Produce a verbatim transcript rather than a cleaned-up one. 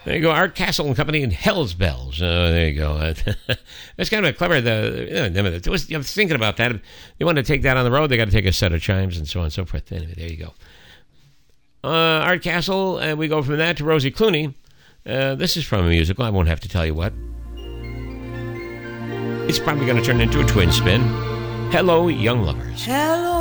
There you go, Art Castle and Company and Hell's Bells. Oh, there you go. That's kind of clever. The, you know, it was, I was thinking about that. If they want to take that on the road, they got to take a set of chimes and so on and so forth. Anyway, there you go. Uh, Art Castle, and we go from that to Rosie Clooney. Uh, this is from a musical. I won't have to tell you what. It's probably going to turn into a twin spin. Hello, Young Lovers. Hello.